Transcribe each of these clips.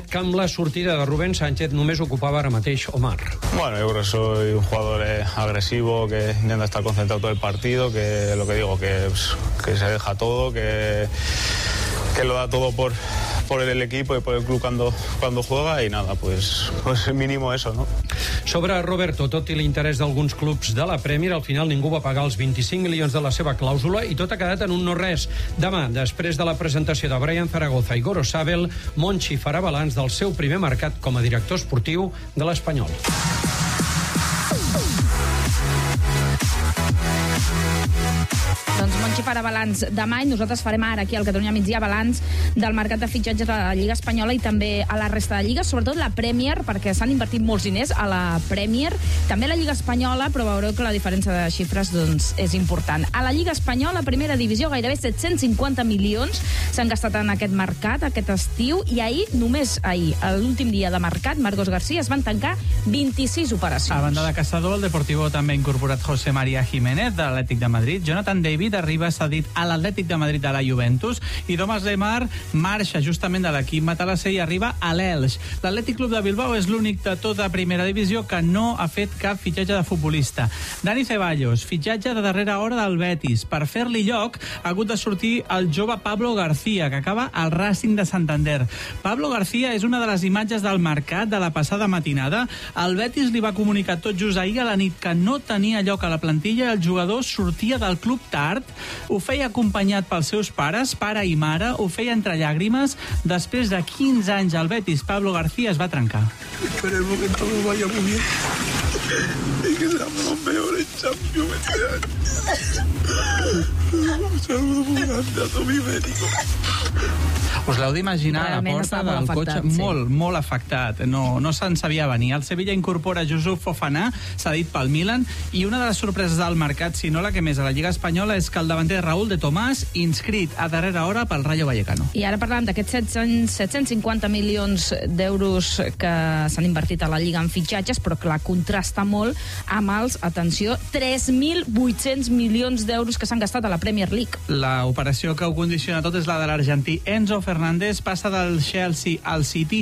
explicat que amb la sortida de Rubén Sánchez només ocupava ara mateix Omar. Bueno, yo creo que soy un jugador agresivo, que intenta estar concentrado todo el partido, que lo que digo, que se deja todo, que lo da todo por el equipo y por el club cuando juega, y nada, pues mínimo eso, ¿no? Sobre Roberto, tot i l'interès d'alguns clubs de la Premier, al final ningú va pagar els 25 milions de la seva clàusula i tot ha quedat en un no-res. Demà, després de la presentació de Brian Zaragoza i Goro Sabel, Monchi farà balanç del seu primer mercat com a director esportiu de l'Espanyol. Doncs Monchi farà balanç demà i nosaltres farem ara aquí al Catalunya Migdia balanç del mercat de fitxatges a la Lliga Espanyola i també a la resta de lligues, sobretot la Premier, perquè s'han invertit molts diners a la Premier, també a la Lliga Espanyola, però veureu que la diferència de xifres doncs, és important. A la Lliga Espanyola, primera divisió, gairebé 750 milions s'han gastat en aquest mercat, aquest estiu, i ahir, només ahir, l'últim dia de mercat, Marcos García, es van tancar 26 operacions. A banda de Caçador, el Deportivo també ha incorporat José María Jiménez, de l'Atlètic de Madrid. Jonathan David arriba cedit a l'Atlètic de Madrid de la Juventus i Thomas Lemar marxa justament de l'equip matalasser i arriba a l'Elx. L'Atlètic Club de Bilbao és l'únic de tota primera divisió que no ha fet cap fitxatge de futbolista. Dani Ceballos, fitxatge de darrera hora del Betis. Per fer-li lloc ha hagut de sortir el jove Pablo García, que acaba al Racing de Santander. Pablo García és una de les imatges del mercat de la passada matinada. El Betis li va comunicar tot just ahir a la nit que no tenia lloc a la plantilla i el jugador sortia del club tard. Ho feia acompanyat pels seus pares, pare i mare, ho feia entre llàgrimes. Després de 15 anys al Betis, Pablo García es va trencar. Esperemos que todo vaya muy bien y que seamos los mejores Champions este año. Un saludo muy grande a Tommy Médico. Us l'heu d'imaginar a la porta del cotxe molt afectat. No se'n sabia venir. El Sevilla incorpora Youssouf Fofana, cedit pel Milan, i una de les sorpreses del mercat, si no la que més a la Lliga Espanyola, és que el davanter Raúl de Tomàs, inscrit a darrera hora pel Rayo Vallecano. I ara parlem d'aquests 750 milions d'euros que s'han invertit a la Lliga en fitxatges, però clar, contrasta molt amb els, atenció, 3.800 milions d'euros que s'han gastat a la Premier League. L'operació que ho condiciona tot és la de l'argentí Enzo Fernández, passa del Chelsea al City,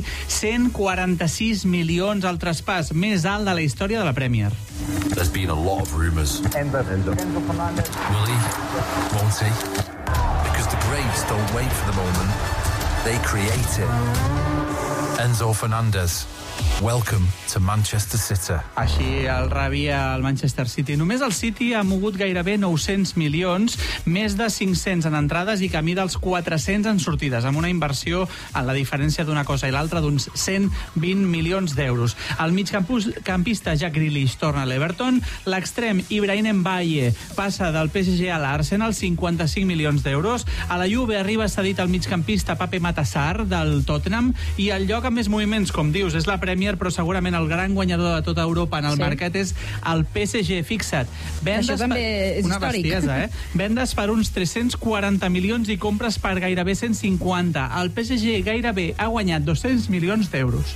146 milions al traspàs, més alt de la història de la Premier. There's been a lot of rumours. Enzo Fernández. Will he? Won't he? Because the greats don't wait for the moment. They create it. Enzo Fernández. Welcome to Manchester City. Així el rebia el Manchester City. Només el City ha mogut gairebé 900 milions, més de 500 en entrades i camí dels 400 en sortides, amb una inversió en la diferència d'una cosa i l'altra d'uns 120 milions d'euros. El migcampista Jack Grealish torna a l'Everton, l'extrem Ibrahim Mbaye passa del PSG a l'Arsenal, 55 milions d'euros. A la Juve arriba cedit el migcampista Pape Matar del Tottenham i el lloc amb més moviments, com dius, és la Premier, però segurament el gran guanyador de tota Europa en el mercat és el PSG. Fixa't. Això també és una històric. bestiesa, Vendes per uns 340 milions i compres per gairebé 150. El PSG gairebé ha guanyat 200 milions d'euros.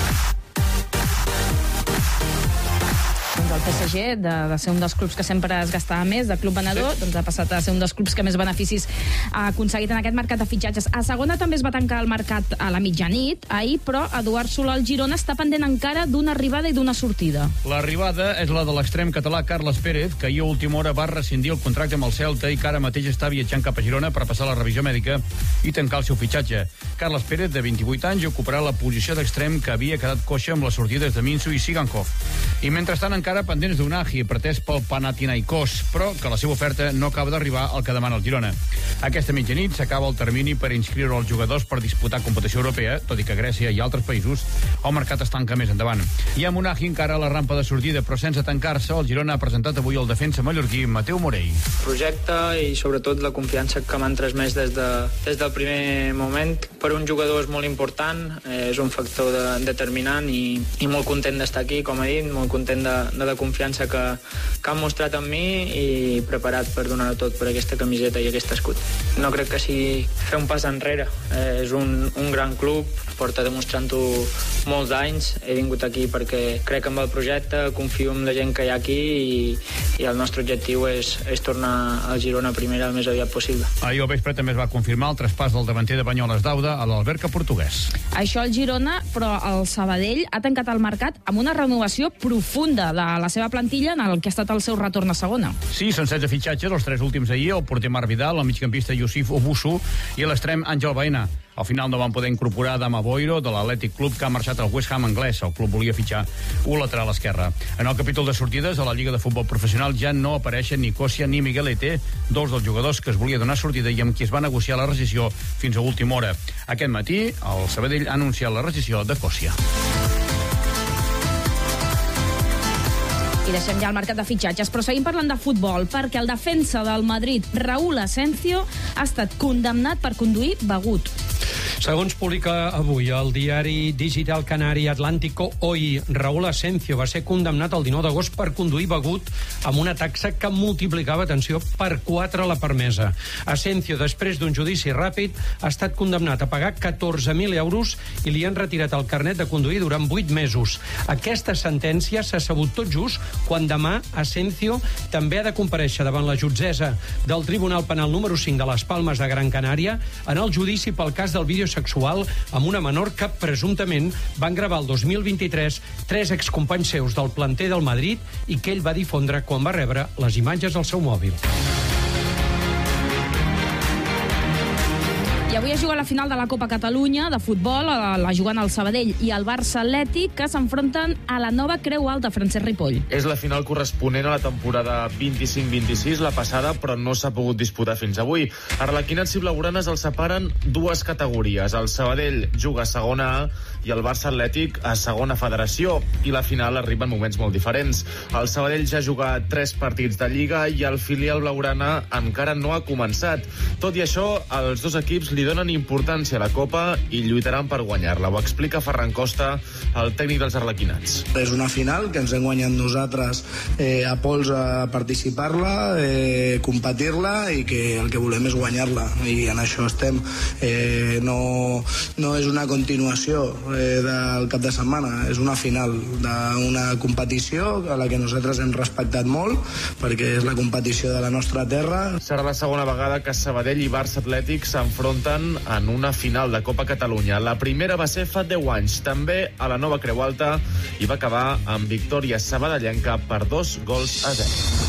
El PSG, de ser un dels clubs que sempre es gastava més, de club venedor, doncs ha passat a ser un dels clubs que més beneficis ha aconseguit en aquest mercat de fitxatges. A segona també es va tancar el mercat a la mitjanit ahir, però Eduard Solà al Girona està pendent encara d'una arribada i d'una sortida. L'arribada és la de l'extrem català Carles Pérez, que ahir a última hora va rescindir el contracte amb el Celta i que ara mateix està viatjant cap a Girona per passar la revisió mèdica i tancar el seu fitxatge. Carles Pérez, de 28 anys, ocuparà la posició d'extrem que havia quedat coixa amb les sortides de Minsu i Sigankov. I mentrestant encara pendents d'Unahi, pretès pel Panathinaikos, però que la seva oferta no acaba d'arribar al que demana el Girona. Aquesta mitjanit s'acaba el termini per inscriure els jugadors per disputar competició europea, tot i que Grècia i altres països el mercat es tanca més endavant. I amb Unahi encara a la rampa de sortida, però sense tancar-se, el Girona ha presentat avui el defensa mallorquí Mateu Morell. Projecte i sobretot la confiança que m'han transmès des del primer moment. Per un jugador és molt important, és un factor determinant i molt content d'estar aquí, com he dit, molt content de la confiança que han mostrat en mi i preparat per donar-ho tot per aquesta camiseta i aquest escut. No crec que sigui fer un pas enrere. És un gran club, porta demostrant-ho molts anys. He vingut aquí perquè crec en el projecte, confio en la gent que hi ha aquí i el nostre objectiu és tornar al Girona primera el més aviat possible. Ahir al vespre també es va confirmar el traspàs del davanter de Banyoles d'Auda a l'Alberca portuguès. Això el Girona, però el Sabadell ha tancat el mercat amb una renovació profunda de la seva plantilla en el que ha estat el seu retorn a segona. Sí, són 16 fitxatges, els 3 últims ahir, el porter Marc Vidal, el migcampista Youssif Obusu i l'extrem Àngel Baena. Al final no van poder incorporar Adama Boiro de l'Atlètic Club, que ha marxat al West Ham anglès. El club volia fitxar un lateral esquerre. En el capítol de sortides, a la Lliga de Futbol Professional ja no apareixen ni Cosia ni Miguel Ete, dos dels jugadors que es volia donar sortida i amb qui es va negociar la rescisió fins a última hora. Aquest matí, el Sabadell ha anunciat la rescisió de Cosia. I deixem ja el mercat de fitxatges, però seguim parlant de futbol, perquè el defensa del Madrid, Raúl Asensio, ha estat condemnat per conduir begut. Segons publica avui el diari digital canari Atlántico Hoy, Raúl Asensio va ser condemnat el 19 d'agost per conduir begut amb una taxa que multiplicava, atenció, per 4 la permesa. Asensio, després d'un judici ràpid, ha estat condemnat a pagar 14.000 euros i li han retirat el carnet de conduir durant 8 mesos. Aquesta sentència s'ha sabut tot just quan demà Asensio també ha de comparèixer davant la jutgessa del Tribunal Penal número 5 de les Palmes de Gran Canària en el judici pel cas del vídeo sexual amb una menor que presumptament van gravar el 2023 3 excompanys seus del planter del Madrid i que ell va difondre quan va rebre les imatges al seu mòbil. I avui es juga la final de la Copa Catalunya de futbol, la juguen el Sabadell i el Barça Atlètic, que s'enfronten a la nova Creu Alta, Francesc Ripoll. És la final corresponent a la temporada 25-26, la passada, però no s'ha pogut disputar fins avui. Arlequinats i blaugranes els separen 2 categories. El Sabadell juga a segona A i el Barça Atlètic a segona federació, i la final arriba en moments molt diferents. El Sabadell ja ha jugat 3 partits de Lliga i el filial blaugrana encara no ha començat. Tot i això, els dos equips li donen importància a la Copa i lluitaran per guanyar-la. Ho explica Ferran Costa, el tècnic dels arlequinats. És una final que ens hem guanyat nosaltres a pols a participar-la, competir-la, i que el que volem és guanyar-la, i en això estem. No és una continuació del cap de setmana, és una final d'una competició a la que nosaltres hem respectat molt, perquè és la competició de la nostra terra. Serà la segona vegada que Sabadell i Barça Atlètic s'enfronten en una final de Copa Catalunya. La primera va ser fa 10 anys, també a la nova Creu Alta, i va acabar amb victòria sabadellenca per 2-0.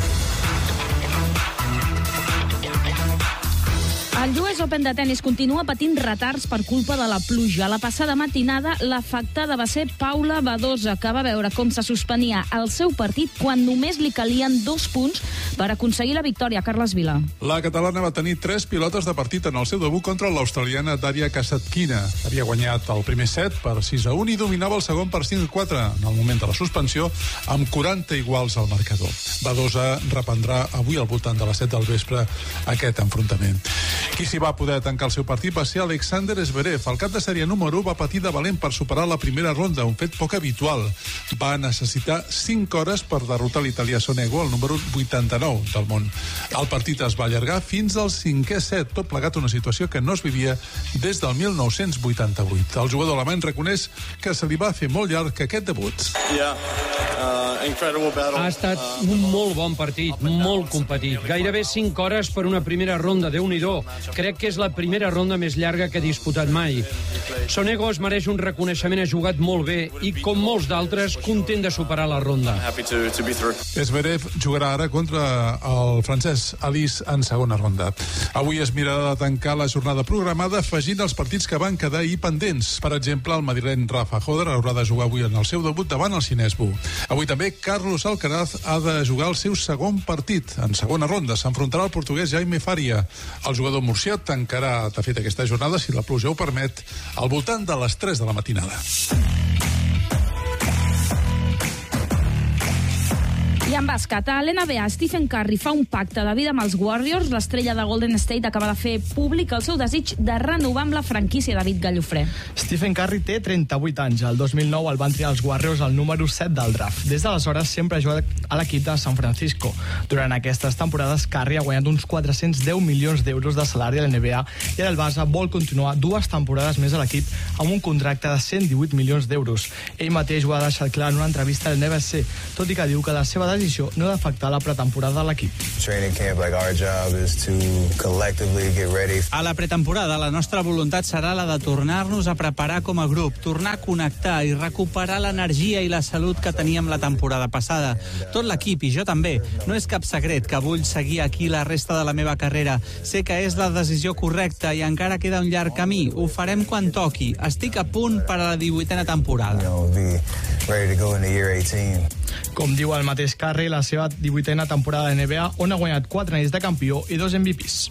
El US Open de tennis continua patint retards per culpa de la pluja. La passada matinada, l'afectada va ser Paula Badosa, que va veure com se suspenia el seu partit quan només li calien 2 punts per aconseguir la victòria. Carles Vila. La catalana va tenir 3 pilotes de partit en el seu debut contra l'australiana Daria Kasatkina. Havia guanyat el primer set per 6-1 i dominava el segon per 5-4 en el moment de la suspensió, amb 40 iguals al marcador. Badosa reprendrà avui al voltant de les 7 del vespre aquest enfrontament. Qui s'hi va poder tancar el seu partit va ser Alexander Zverev. El cap de sèrie número 1 va patir de valent per superar la primera ronda, un fet poc habitual. Va necessitar 5 hores per derrotar l'italià Sonego, el número 89 del món. El partit es va allargar fins al 5è set, tot plegat una situació que no es vivia des del 1988. El jugador alemany reconeix que se li va fer molt llarg aquest debut. Ha estat un molt bon partit, molt competit. Gairebé 5 hores per una primera ronda, Déu-n'hi-do. Crec que és la primera ronda més llarga que he disputat mai. Sonego es mereix un reconeixement, ha jugat molt bé i, com molts d'altres, content de superar la ronda. Zverev jugarà ara contra el francès Alice en segona ronda. Avui es mirarà de tancar la jornada programada afegint els partits que van quedar ahir pendents. Per exemple, el madrileny Rafa Joder haurà de jugar avui en el seu debut davant el xinès Bu. Avui també Carlos Alcaraz ha de jugar el seu segon partit. En segona ronda s'enfrontarà el portuguès Jaime Faria. El jugador murcià tancarà, de fet, aquesta jornada, si la pluja ho permet, al voltant de les 3 de la matinada. I en bàsquet, a l'NBA, Stephen Curry fa un pacte de vida amb els Warriors. L'estrella de Golden State acaba de fer públic el seu desig de renovar amb la franquícia. David Gallofré. Stephen Curry té 38 anys. El 2009 el van triar els Warriors al número 7 del draft. Des d'aleshores sempre ha jugat a l'equip de San Francisco. Durant aquestes temporades, Curry ha guanyat uns 410 milions d'euros de salari a l'NBA i el Barça vol continuar 2 temporades més a l'equip amb un contracte de 118 milions d'euros. Ell mateix ho ha deixat clar en una entrevista al NBC, tot i que diu que la seva decisió no ha d'afectar la pretemporada de l'equip. A la pretemporada, la nostra voluntat serà la de tornar-nos a preparar com a grup, tornar a connectar i recuperar l'energia i la salut que teníem la temporada passada. Tot l'equip, i jo també. No és cap secret que vull seguir aquí la resta de la meva carrera. Sé que és la decisió correcta i encara queda un llarg camí. Ho farem quan toqui. Estic a punt per a la 18a temporada. Com diu el mateix Curry, la seva 18a temporada de NBA, on ha guanyat 4 anells de campió i 2 MVPs.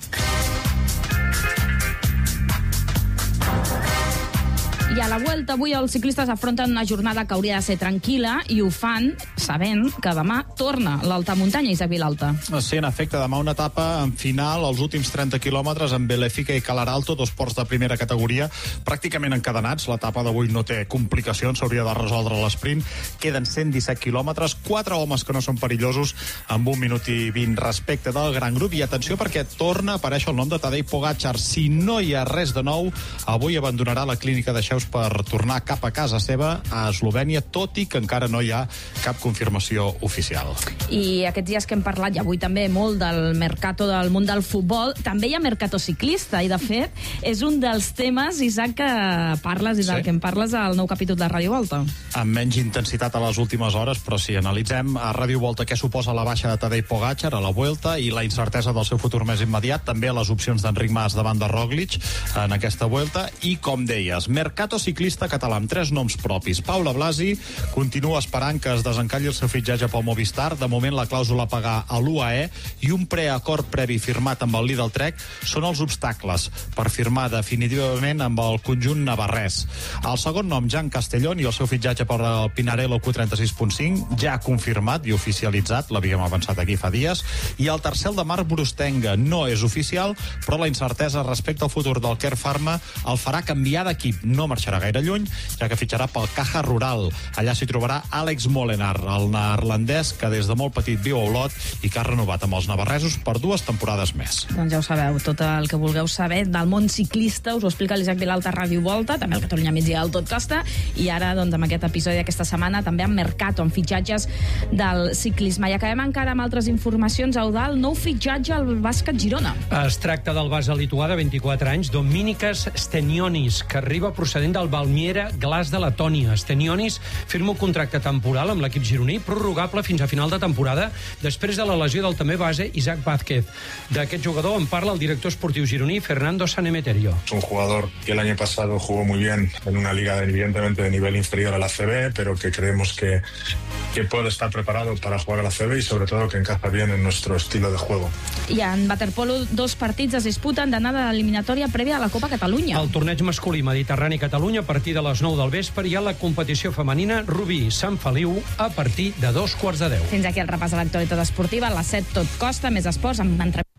I a la Vuelta avui els ciclistes afronten una jornada que hauria de ser tranquil·la i ho fan sabent que demà torna l'alta muntanya, Isaac Vilalta. Sí, en efecte, demà una etapa en final, els últims 30 quilòmetres amb Belefica i Calaralto, 2 ports de primera categoria, pràcticament encadenats. L'etapa d'avui no té complicacions, s'hauria de resoldre a l'esprint. Queden 117 quilòmetres, 4 homes que no són perillosos, amb 1 minut i 20 respecte del gran grup. I atenció perquè torna a aparèixer el nom de Tadej Pogačar. Si no hi ha res de nou, avui abandonarà la clínica de Xeus per tornar cap a casa seva, a Eslovènia, tot i que encara no hi ha cap confirmació oficial. I aquests dies que hem parlat, i avui també molt del mercato del món del futbol, també hi ha mercato ciclista, i de fet és un dels temes, Isaac, que parles i del que em parles al nou capítol de Ràdio Volta. Amb menys intensitat a les últimes hores, però si analitzem a Ràdio Volta què suposa la baixa de Tadej Pogačar a la Vuelta i la incertesa del seu futur més immediat, també a les opcions d'Enric Mas davant de Roglic en aquesta Vuelta, i com deies, mercato ciclista català amb 3 noms propis. Paula Blasi continua esperant que es desencalli el seu fitxatge pel Movistar. De moment la clàusula a pagar a l'UAE i un preacord previ firmat amb el Lidl Trek són els obstacles per firmar definitivament amb el conjunt navarrès. El segon nom, Jan Castellón, i el seu fitxatge per al Pinarello Q36.5 ja confirmat i oficialitzat, l'havíem avançat aquí fa dies, i el tercer, el de Marc Brustenga, no és oficial, però la incertesa respecte al futur del Care Pharma el farà canviar d'equip. No marxarà gaire lluny, ja que fitxarà pel Caja Rural. Allà s'hi trobarà Àlex Molenaar, el neerlandès que des de molt petit viu a Olot i que ha renovat amb els navarresos per 2 temporades més. Doncs ja ho sabeu, tot el que vulgueu saber del món ciclista us ho explica l'Isaac Vilalta a Ràdio Volta, també el Catalunya Migdia del Tot Costa, i ara, doncs, amb aquest episodi d'aquesta setmana, també amb mercato, amb fitxatges del ciclisme. I acabem encara amb altres informacions. Eudald, nou fitxatge al bàsquet Girona. Es tracta del base lituà de 24 anys, Dominykas Stenionis, que arriba procedent del Valmiera Glas de Letònia. Stenionis firma un contracte temporal amb l'equip gironí, prorrogable fins a final de temporada, després de la lesió del també base Isaac Vázquez. D'aquest jugador en parla el director esportiu gironí, Fernando Sanemeterio. Es un jugador que el año pasado jugó muy bien en una liga evidentemente de nivel inferior a la ACB, pero que creemos que puede estar preparado para jugar a la ACB y sobre todo que encaja bien en nuestro estilo de juego. I en waterpolo 2 partits es disputen d'anada a l'eliminatòria prèvia a la Copa Catalunya. El torneig masculí Mediterrani Catalunya a partir de les 9 del vespre i a la competició femenina Rubí-Sant Feliu a partir de 2:15. Fins aquí el repàs de l'actualitat esportiva. A les 7 tot costa, més esports amb entrevistes.